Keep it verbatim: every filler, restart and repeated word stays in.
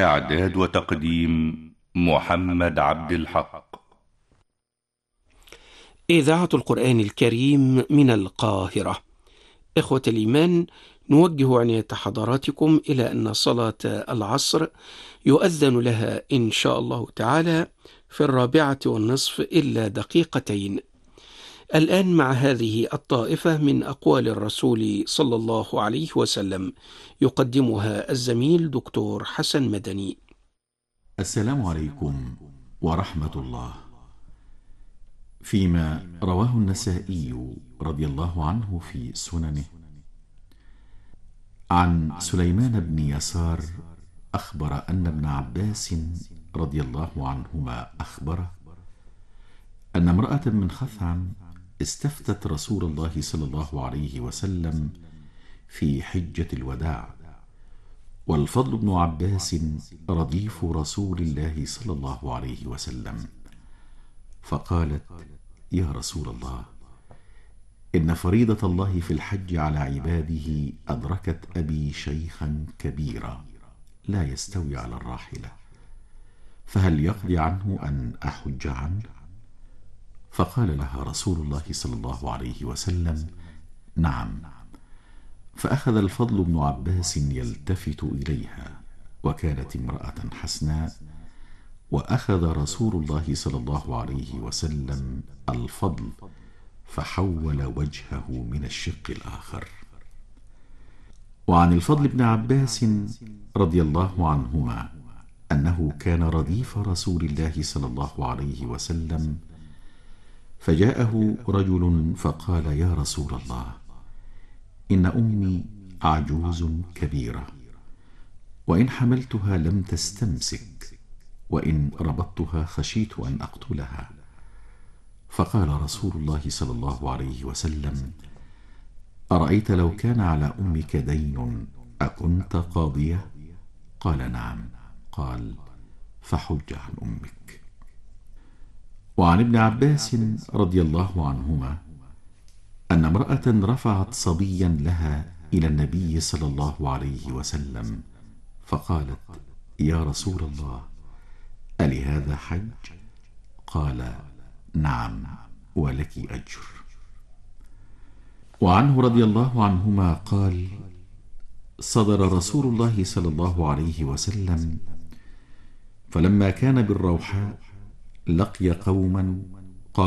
إعداد وتقديم محمد عبد الحق. إذاعة القرآن الكريم من القاهرة. إخوة الإيمان، نوجه عناية حضراتكم إلى أن صلاة العصر يؤذن لها إن شاء الله تعالى في الرابعة والنصف إلا دقيقتين. الآن مع هذه الطائفة من أقوال الرسول صلى الله عليه وسلم، يقدمها الزميل دكتور حسن مدني. السلام عليكم ورحمة الله. فيما رواه النسائي رضي الله عنه في سننه عن سليمان بن يسار أخبر أن ابن عباس رضي الله عنهما أخبره أن امرأة من خثعم استفتت رسول الله صلى الله عليه وسلم في حجة الوداع، والفضل بن عباس رديف رسول الله صلى الله عليه وسلم، فقالت: يا رسول الله، إن فريضة الله في الحج على عباده أدركت أبي شيخا كبيرا لا يستوي على الراحلة، فهل يقضي عنه أن أحج عنه؟ فقال لها رسول الله صلى الله عليه وسلم: نعم. فأخذ الفضل بن عباس يلتفت إليها، وكانت امرأة حسناء، وأخذ رسول الله صلى الله عليه وسلم الفضل فحول وجهه من الشق الآخر. وعن الفضل بن عباس رضي الله عنهما أنه كان رديف رسول الله صلى الله عليه وسلم، فجاءه رجل فقال: يا رسول الله، إن أمي عجوز كبيرة، وإن حملتها لم تستمسك، وإن ربطتها خشيت أن أقتلها. فقال رسول الله صلى الله عليه وسلم: أرأيت لو كان على أمك دين أكنت قاضية؟ قال: نعم. قال: فحج عن أمك. وعن ابن عباس رضي الله عنهما أن امرأة رفعت صبيا لها إلى النبي صلى الله عليه وسلم، فقالت: يا رسول الله، ألهذا حج؟ قال: نعم، ولك أجر. وعنه رضي الله عنهما قال: صدر رسول الله صلى الله عليه وسلم، فلما كان بالروحاء لقي قوما